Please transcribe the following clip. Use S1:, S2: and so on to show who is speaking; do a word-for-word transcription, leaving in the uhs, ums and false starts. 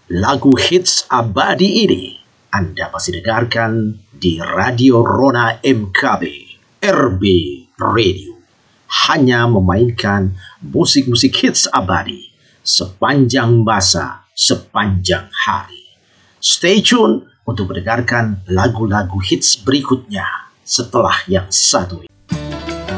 S1: Lagu hits abadi ini Anda masih dengarkan di Radio Rona M K B, R B Radio. Hanya memainkan musik-musik hits abadi sepanjang masa, sepanjang hari. Stay tune untuk mendengarkan lagu-lagu hits berikutnya setelah yang satu ini.